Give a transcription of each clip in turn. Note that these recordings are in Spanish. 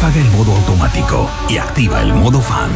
apaga el modo automático y activa el modo fan.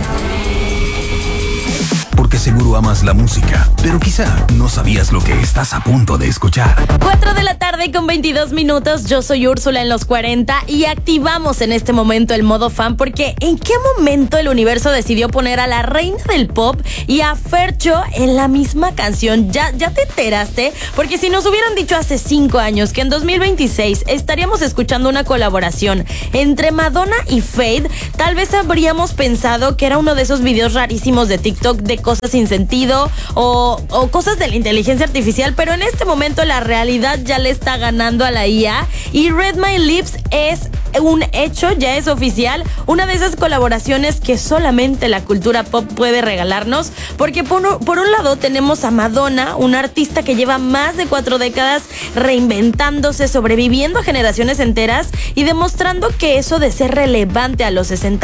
Porque seguro amas la música, pero quizá no sabías lo que estás a punto de escuchar. 4 de la tarde con 22 minutos. Yo soy Úrsula en los 40 y activamos en este momento el modo fan porque ¿en qué momento el universo decidió poner a la reina del pop y a Fercho en la misma canción? ¿Ya te enteraste? Porque si nos hubieran dicho hace 5 años que en 2026 estaríamos escuchando una colaboración entre Madonna y Feid, tal vez habríamos pensado que era uno de esos videos rarísimos de TikTok de cosas sin sentido o cosas de la inteligencia artificial, pero en este momento la realidad ya le está ganando a la IA y Read My Lips es un hecho, ya es oficial, una de esas colaboraciones que solamente la cultura pop puede regalarnos, porque por un lado tenemos a Madonna, una artista que lleva más de 4 décadas reinventándose, sobreviviendo a generaciones enteras y demostrando que eso de ser relevante a los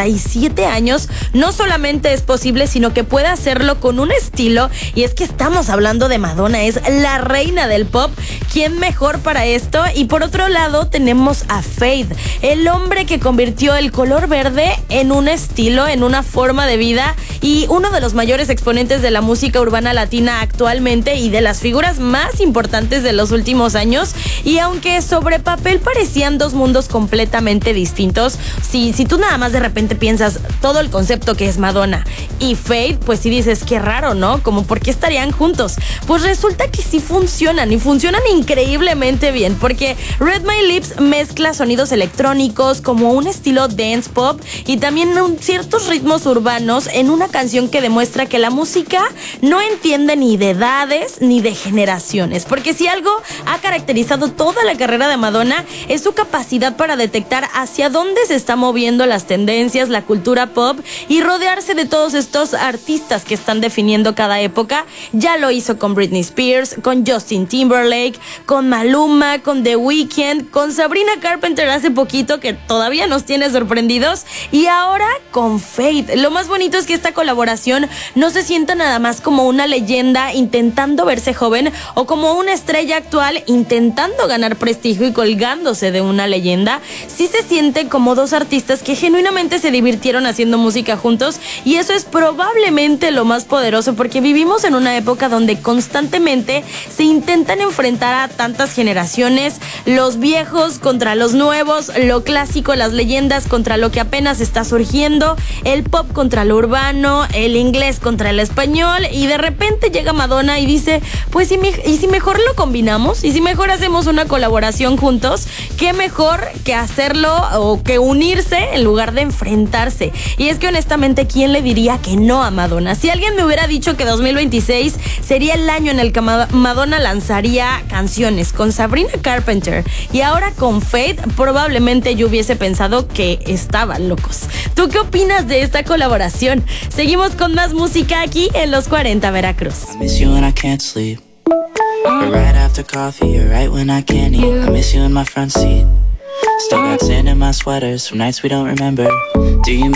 67 años no solamente es posible, sino que puede hacerlo con un estilo, y es que estamos hablando de Madonna, es la reina del pop. ¿Quién mejor para esto? Y por otro lado tenemos a Feid, el hombre que convirtió el color verde en un estilo, en una forma de vida y uno de los mayores exponentes de la música urbana latina actualmente y de las figuras más importantes de los últimos años. Y aunque sobre papel parecían dos mundos completamente distintos, si tú nada más de repente piensas todo el concepto que es Madonna y Feid, pues sí dices qué raro, ¿no? Como ¿por qué estarían juntos? Pues resulta que sí funcionan y funcionan increíblemente bien, porque Read My Lips mezcla sonidos electrónicos como un estilo dance pop y también ciertos ritmos urbanos en una canción que demuestra que la música no entiende ni de edades ni de generaciones, porque si algo ha caracterizado toda la carrera de Madonna es su capacidad para detectar hacia dónde se está moviendo las tendencias, la cultura pop y rodearse de todos estos artistas que están definiendo cada época. Ya lo hizo con Britney Spears, con Justin Timberlake, con Maluma, con The Weeknd, con Sabrina Carpenter hace poquito, que todavía nos tiene sorprendidos, y ahora con Feid. Lo más bonito es que esta colaboración no se sienta nada más como una leyenda intentando verse joven o como una estrella actual intentando ganar prestigio y colgándose de una leyenda. Sí se siente como dos artistas que genuinamente se divirtieron haciendo música juntos, y eso es probablemente lo más poderoso, porque vivimos en una época donde constantemente se intentan enfrentar a tantas generaciones, los viejos contra los nuevos, lo clásico, las leyendas contra lo que apenas está surgiendo, el pop contra lo urbano, el inglés contra el español, y de repente llega Madonna y dice, pues ¿y si mejor lo combinamos? ¿Y si mejor hacemos una colaboración juntos? ¿Qué mejor que hacerlo o que unirse en lugar de enfrentarse? Y es que honestamente, ¿quién le diría que no a Madonna? Si alguien me hubiera dicho que 2026 sería el año en el que Madonna lanzaría canciones con Sabrina Carpenter y ahora con Feid, probablemente yo hubiese pensado que estaban locos. ¿Tú qué opinas de esta colaboración? Seguimos con más música aquí en Los 40 Veracruz. I miss you when I can't sleep. Or right after coffee, or right when I can't eat. I miss you in my front seat. Still got sand in my sweaters from nights we don't remember. Do you